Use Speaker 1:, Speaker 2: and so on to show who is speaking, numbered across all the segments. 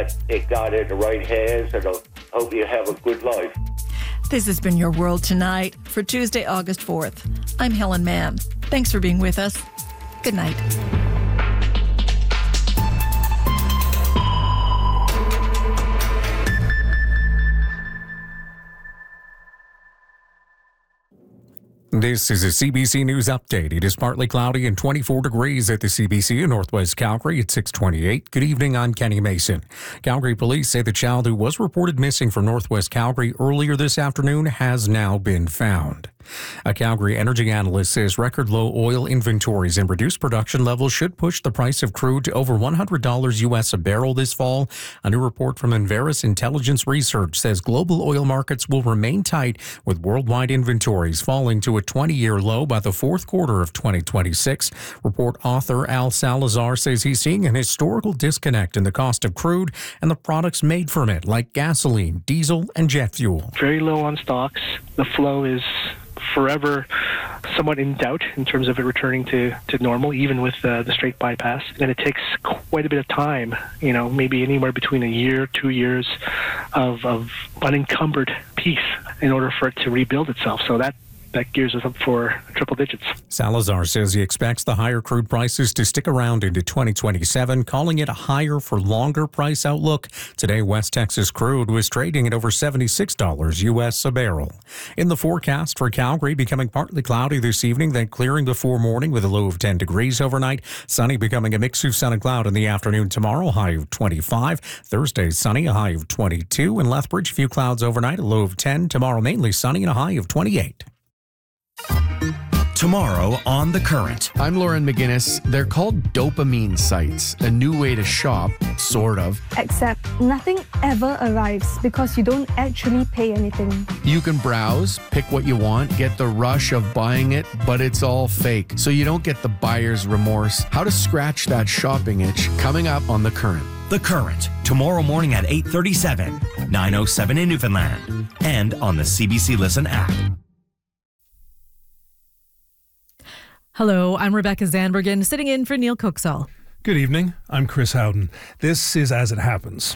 Speaker 1: that it got in the right hands, and I hope you have a good life.
Speaker 2: This has been Your World Tonight for Tuesday, August 4th. I'm Helen Mann. Thanks for being with us. Good night.
Speaker 3: This is a CBC News update. It is partly cloudy and 24 degrees at the CBC in Northwest Calgary at 6:28. Good evening, I'm Kenny Mason. Calgary police say the child who was reported missing from Northwest Calgary earlier this afternoon has now been found. A Calgary energy analyst says record low oil inventories and reduced production levels should push the price of crude to over $100 US a barrel this fall. A new report from Enverus Intelligence Research says global oil markets will remain tight, with worldwide inventories falling to a 20-year low by the fourth quarter of 2026. Report author Al Salazar says he's seeing an historical disconnect in the cost of crude and the products made from it, like gasoline, diesel, and jet fuel.
Speaker 4: Very low on stocks. The flow is forever somewhat in doubt in terms of it returning to normal, even with the Strait bypass. And it takes quite a bit of time, maybe anywhere between a year, 2 years of unencumbered peace in order for it to rebuild itself. So that gears us up for triple digits.
Speaker 3: Salazar says he expects the higher crude prices to stick around into 2027, calling it a higher for longer price outlook. Today, West Texas crude was trading at over $76 US a barrel. In the forecast for Calgary, becoming partly cloudy this evening, then clearing before morning with a low of 10 degrees overnight. Sunny, becoming a mix of sun and cloud in the afternoon tomorrow, high of 25. Thursday, sunny, a high of 22. In Lethbridge, a few clouds overnight, a low of 10. Tomorrow, mainly sunny and a high of 28.
Speaker 5: Tomorrow on The Current.
Speaker 6: I'm Lauren McGinnis. They're called dopamine sites, a new way to shop, sort of.
Speaker 7: Except nothing ever arrives because you don't actually pay anything.
Speaker 6: You can browse, pick what you want, get the rush of buying it, but it's all fake, so you don't get the buyer's remorse. How to scratch that shopping itch, coming up on The Current.
Speaker 5: The Current, tomorrow morning at 8:37, 9:07 in Newfoundland, and on the CBC Listen app.
Speaker 8: Hello, I'm Rebecca Zandbergen, sitting in for Neil Cooksall.
Speaker 9: Good evening, I'm Chris Howden. This is As It Happens.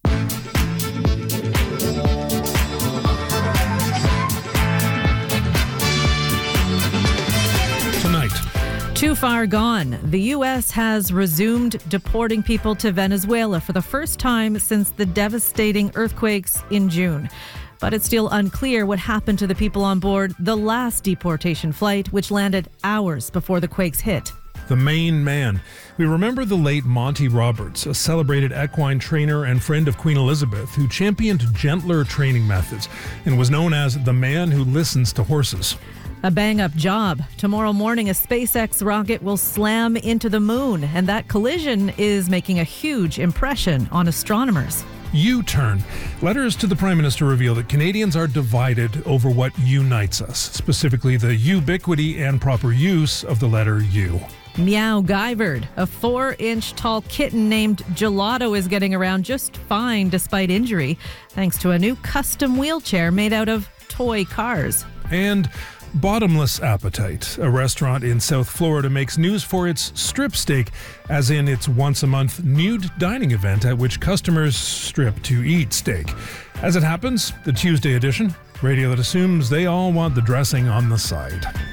Speaker 9: Tonight.
Speaker 8: Too far gone. The U.S. has resumed deporting people to Venezuela for the first time since the devastating earthquakes in June. But it's still unclear what happened to the people on board the last deportation flight, which landed hours before the quakes hit.
Speaker 9: The main man. We remember the late Monty Roberts, a celebrated equine trainer and friend of Queen Elizabeth, who championed gentler training methods and was known as the man who listens to horses.
Speaker 8: A bang-up job. Tomorrow morning, a SpaceX rocket will slam into the moon, and that collision is making a huge impression on astronomers.
Speaker 9: U-turn. Letters to the Prime Minister reveal that Canadians are divided over what unites us, specifically the ubiquity and proper use of the letter U.
Speaker 8: Meow Guyvered. A 4-inch tall kitten named Gelato is getting around just fine despite injury, thanks to a new custom wheelchair made out of toy cars.
Speaker 9: And Bottomless Appetite, a restaurant in South Florida, makes news for its strip steak, as in its once-a-month nude dining event at which customers strip to eat steak. As it happens, the Tuesday edition, radio that assumes they all want the dressing on the side.